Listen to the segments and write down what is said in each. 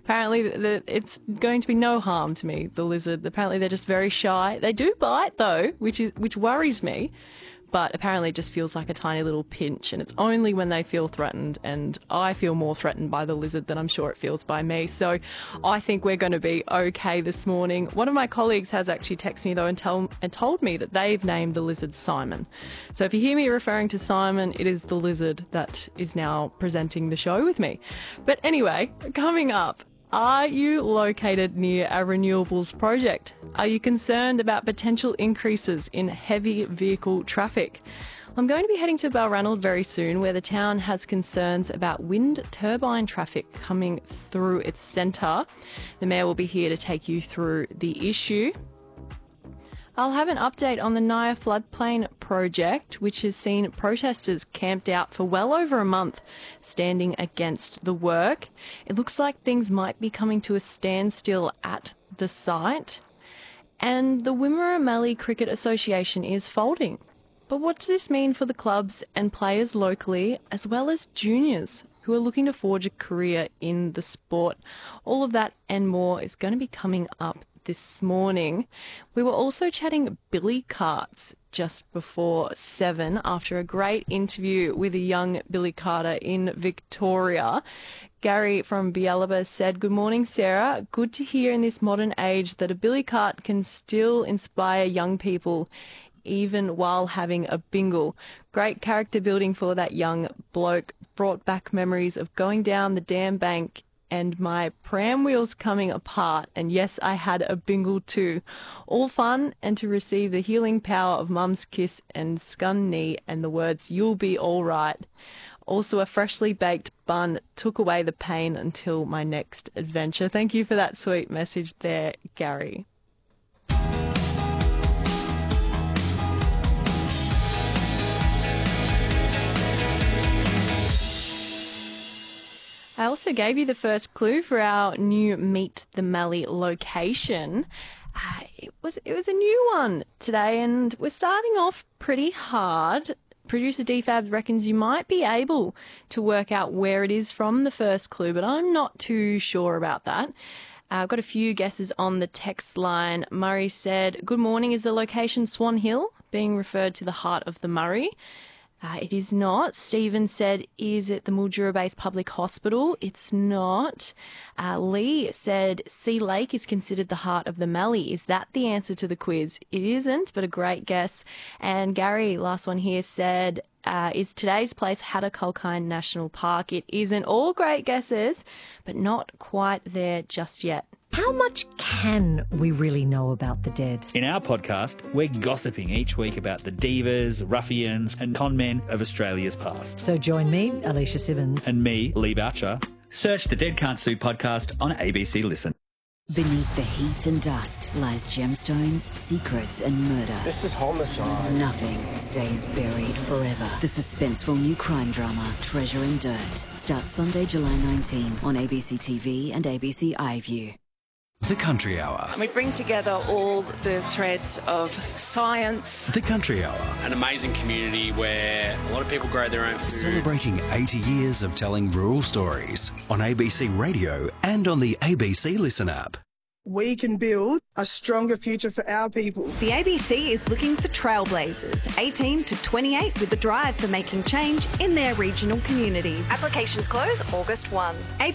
Apparently, it's going to be no harm to me, the lizard. Apparently, they're just very shy. They do bite, though, which worries me. But apparently it just feels like a tiny little pinch, and it's only when they feel threatened, and I feel more threatened by the lizard than I'm sure it feels by me. So I think we're going to be okay this morning. One of my colleagues has actually texted me, though, and told me that they've named the lizard Simon. So if you hear me referring to Simon, it is the lizard that is now presenting the show with me. But anyway, coming up, are you located near a renewables project? Are you concerned about potential increases in heavy vehicle traffic? I'm going to be heading to Balranald very soon, where the town has concerns about wind turbine traffic coming through its centre. The Mayor will be here to take you through the issue. I'll have an update on the Naya floodplain project, which has seen protesters camped out for well over a month, standing against the work. It looks like things might be coming to a standstill at the site. And the Wimmera Mallee Cricket Association is folding. But what does this mean for the clubs and players locally, as well as juniors who are looking to forge a career in the sport? All of that and more is going to be coming up this morning. We were also chatting billy carts just before 7 after a great interview with a young billy carter in Victoria. Gary from Bialaba said, "Good morning, Sarah. Good to hear in this modern age that a billy cart can still inspire young people even while having a bingle. Great character building for that young bloke. Brought back memories of going down the dam bank and my pram wheels coming apart, and yes, I had a bingle too. All fun, and to receive the healing power of mum's kiss and scun knee and the words, 'You'll be all right.' Also, a freshly baked bun took away the pain until my next adventure." Thank you for that sweet message there, Gary. I also gave you the first clue for our new Meet the Mallee location. It was a new one today, and we're starting off pretty hard. Producer DFAB reckons you might be able to work out where it is from the first clue, but I'm not too sure about that. I've got a few guesses on the text line. Murray said, "Good morning, is the location Swan Hill?" being referred to the heart of the Murray. It is not. Stephen said, "Is it the Mildura Base Public Hospital?" It's not. Lee said, "Sea Lake is considered the heart of the Mallee. Is that the answer to the quiz?" It isn't, but a great guess. And Gary, last one here, said, "Is today's place Hattah Kulkyne National Park?" It isn't. All great guesses, but not quite there just yet. How much can we really know about the dead? In our podcast, we're gossiping each week about the divas, ruffians and con men of Australia's past. So join me, Alicia Simmons. And me, Lee Boucher. Search the Dead Can't Sue podcast on ABC Listen. Beneath the heat and dust lies gemstones, secrets and murder. This is homicide. Nothing stays buried forever. The suspenseful new crime drama, Treasure in Dirt, starts Sunday, July 19 on ABC TV and ABC iView. The Country Hour. We bring together all the threads of science. The Country Hour. An amazing community where a lot of people grow their own food. Celebrating 80 years of telling rural stories on ABC Radio and on the ABC Listen app. We can build a stronger future for our people. The ABC is looking for trailblazers, 18 to 28, with the drive for making change in their regional communities. Applications close August 1.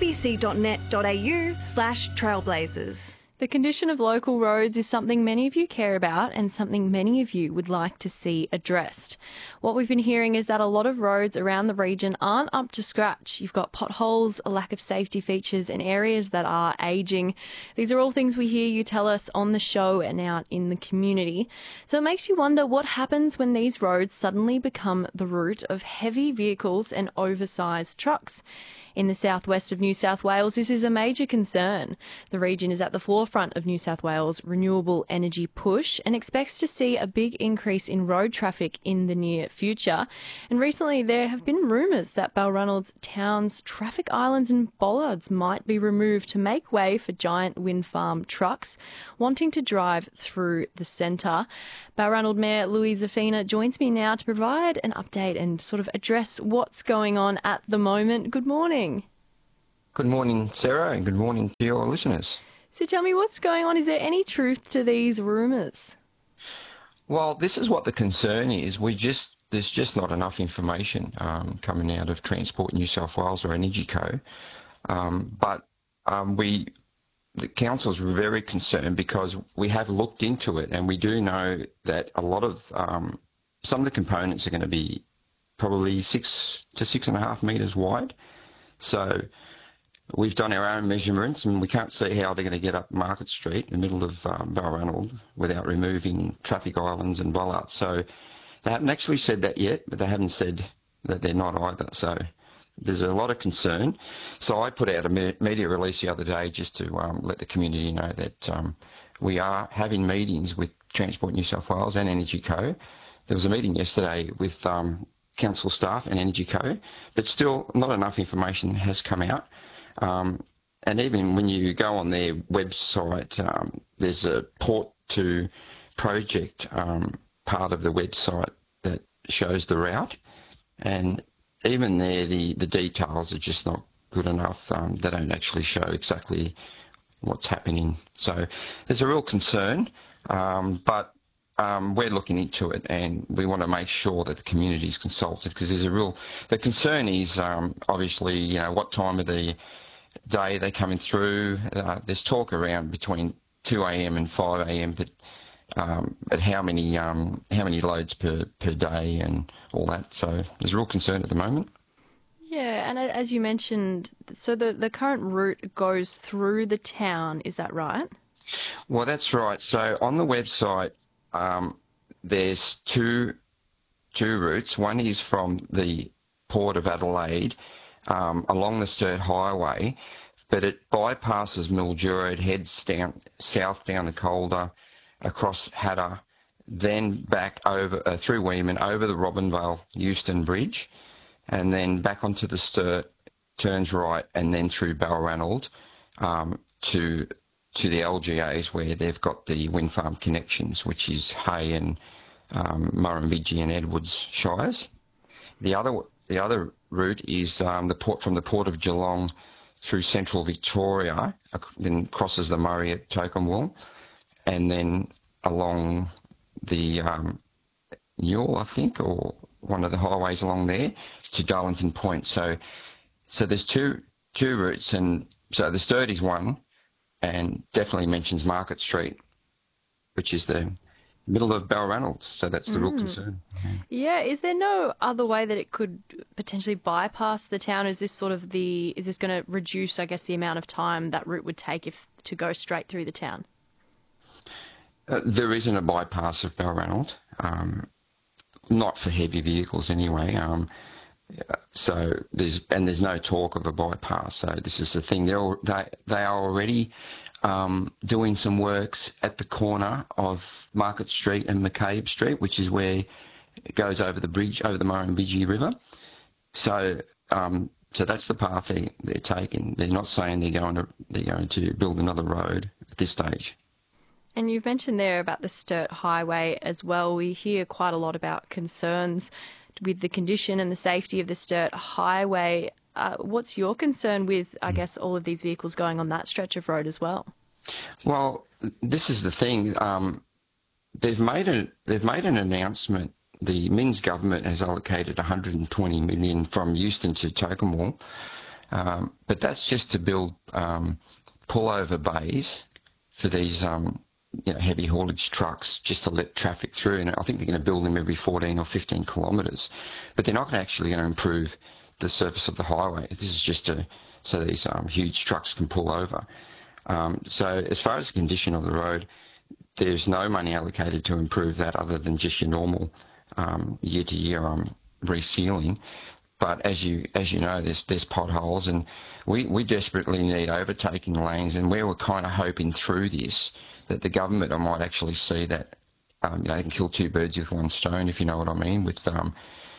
abc.net.au/trailblazers. The condition of local roads is something many of you care about and something many of you would like to see addressed. What we've been hearing is that a lot of roads around the region aren't up to scratch. You've got potholes, a lack of safety features and areas that are ageing. These are all things we hear you tell us on the show and out in the community. So it makes you wonder what happens when these roads suddenly become the route of heavy vehicles and oversized trucks. In the southwest of New South Wales, this is a major concern. The region is at the forefront of New South Wales' renewable energy push and expects to see a big increase in road traffic in the near future. And recently there have been rumours that Balranald's town's traffic islands and bollards might be removed to make way for giant wind farm trucks wanting to drive through the centre. Balranald Mayor Louis Zafina joins me now to provide an update and sort of address what's going on at the moment. Good morning. Good morning, Sarah, and good morning to your listeners. So tell me, what's going on? Is there any truth to these rumours? Well, this is what the concern is. There's just not enough information coming out of Transport New South Wales or EnergyCo. The council's very concerned because we have looked into it, and we do know that a lot of some of the components are going to be probably 6 to 6.5 metres wide. So we've done our own measurements, and we can't see how they're going to get up Market Street in the middle of Balranald without removing traffic islands and bollards. So they haven't actually said that yet, but they haven't said that they're not either. So there's a lot of concern. So I put out a media release the other day just to let the community know that we are having meetings with Transport New South Wales and EnergyCo. There was a meeting yesterday with council staff and EnergyCo, but still not enough information has come out. And even when you go on their website, there's a port to project part of the website that shows the route, and even there the details are just not good enough. They don't actually show exactly what's happening. So there's a real concern, but we're looking into it, and we want to make sure that the community is consulted, because the concern is obviously, what time of the day they're coming through. There's talk around between 2 a.m. and 5 a.m. But how many loads per day and all that. So there's real concern at the moment. Yeah, and as you mentioned, so the current route goes through the town, is that right? Well, that's right. So on the website, there's two routes. One is from the Port of Adelaide along the Sturt Highway, but it bypasses Mildura. It heads south down the Calder, across Hattah, then back over through Weeman, over the Robinvale Euston Bridge, and then back onto the Sturt, turns right, and then through Balranald to the LGAs, where they've got the wind farm connections, which is Hay and Murrumbidgee and Edwards Shires. The other route is from the Port of Geelong through central Victoria, then crosses the Murray at Tocumwal, and then along the Newell, I think, or one of the highways along there to Darlington Point. So there's two routes, and so the Sturt is one, and definitely mentions Market Street, which is the middle of Balranald. So that's the real concern. Yeah, is there no other way that it could potentially bypass the town? Is this going to reduce, I guess, the amount of time that route would take to go straight through the town? There isn't a bypass of Balranald, not for heavy vehicles anyway. So there's no talk of a bypass. So this is the thing. They are already doing some works at the corner of Market Street and McCabe Street, which is where it goes over the bridge over the Murrumbidgee River. So that's the path they're taking. They're not saying they're going to build another road at this stage. And you've mentioned there about the Sturt Highway as well. We hear quite a lot about concerns with the condition and the safety of the Sturt Highway. What's your concern with, I guess, all of these vehicles going on that stretch of road as well? Well, this is the thing. They've made an announcement. The Minns government has allocated $120 million from Euston to Tocumwal, but that's just to build pullover bays for these heavy haulage trucks, just to let traffic through. And I think they're going to build them every 14 or 15 kilometres, but they're not actually going to improve the surface of the highway. This is just so these huge trucks can pull over. So as far as the condition of the road, there's no money allocated to improve that other than just your normal year-to-year resealing. But as you know, there's potholes, and we desperately need overtaking lanes, and we were kind of hoping through this that the government might actually see that they can kill two birds with one stone, if you know what I mean, with the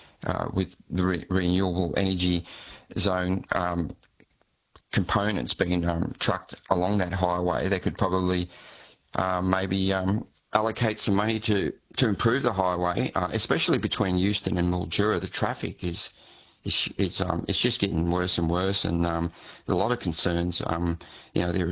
renewable energy zone components being trucked along that highway. They could probably maybe allocate some money to improve the highway, especially between Euston and Mildura. The traffic is it's just getting worse and worse, and a lot of concerns. There